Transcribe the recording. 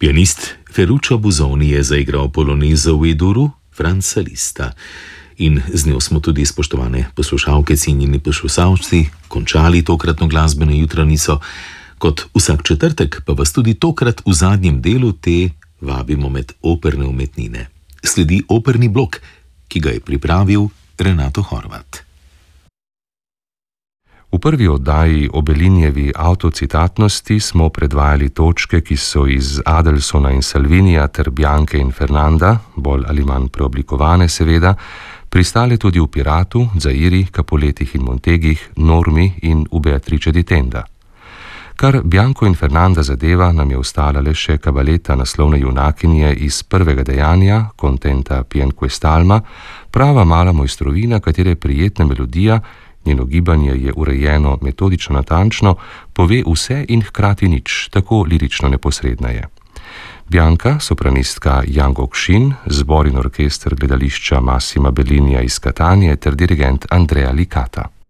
Pianist Ferruccio Busoni je zaigral polonezo v E-duru Franza Liszta. In z njo smo tudi, spoštovane poslušalke, cenjeni poslušalci, končali tokratno glasbeno jutranico. Kot vsak četrtek pa vas tudi tokrat v zadnjem delu te vabimo med operne umetnine. Sledi operni blok, ki ga je pripravil Renato Horvat. V prvi oddaji o Bellinjevi avtocitatnosti smo predvajali točke, ki so iz Adelsona in Salvinija ter Bianche in Fernanda, bolj ali manj preoblikovane seveda, pristale tudi v Piratu, Zairi, Capuletih in Montegih, Normi in v Beatrice di Tenda. Kar Bianco in Fernanda zadeva, nam je ostala le še kabaleta naslovne junakinje iz prvega dejanja, Contenta pien quest'alma, prava mala mojstrovina, katere prijetna melodija, njeno gibanje je urejeno metodično natančno, pove vse in hkrati nič, tako lirično neposredna je. Bianca, sopranistka Yang Ok-shin, zbor in orkester gledališča Massima Bellinija iz Catanie ter dirigent Andrea Licata.